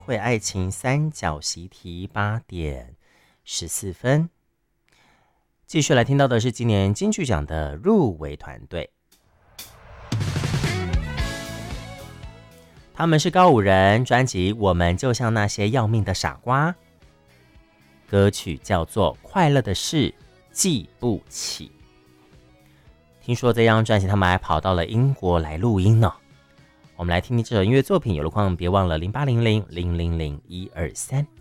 会爱情三角习题8:14。继续来听到的是今年金曲奖的入围团队，他们是告五人，专辑《我们就像那些要命的傻瓜》，歌曲叫做《快乐的事记不起》。听说这张专辑他们还跑到了英国来录音呢。我们来听听这首音乐作品，有路况别忘了0800000123。